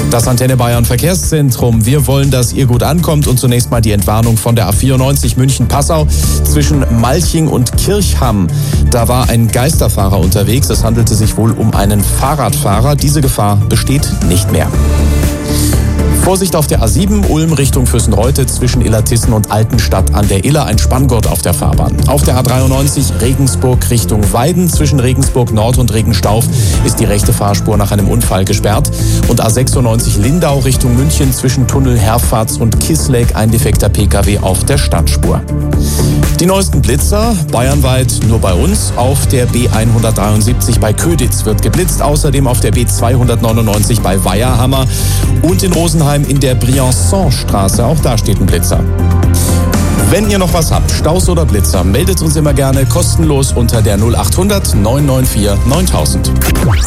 Das Antenne Bayern Verkehrszentrum. Wir wollen, dass ihr gut ankommt und zunächst mal die Entwarnung von der A94 München-Passau zwischen Malching und Kirchham. Da war ein Geisterfahrer unterwegs. Es handelte sich wohl um einen Fahrradfahrer. Diese Gefahr besteht nicht mehr. Vorsicht auf der A7, Ulm Richtung Füssenreute zwischen Illertissen und Altenstadt an der Iller, ein Spanngurt auf der Fahrbahn. Auf der A93 Regensburg Richtung Weiden zwischen Regensburg Nord und Regenstauf ist die rechte Fahrspur nach einem Unfall gesperrt. Und A96 Lindau Richtung München zwischen Tunnel Herfatz und Kisleck ein defekter Pkw auf der Stadtspur. Die neuesten Blitzer, bayernweit nur bei uns. Auf der B173 bei Köditz wird geblitzt, außerdem auf der B299 bei Weiherhammer und in Rosenheim in der Briançon-Straße, auch da steht ein Blitzer. Wenn ihr noch was habt, Staus oder Blitzer, meldet uns immer gerne kostenlos unter der 0800 994 9000.